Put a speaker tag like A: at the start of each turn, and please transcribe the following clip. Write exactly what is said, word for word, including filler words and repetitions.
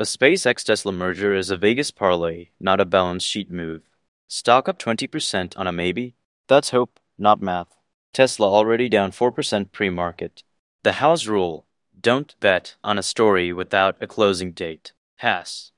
A: A SpaceX-Tesla merger is a Vegas parlay, not a balance sheet move. Stock up twenty percent on a maybe? That's hope, not math. Tesla already down four percent pre-market. The house rule: don't bet on a story without a closing date. Haas.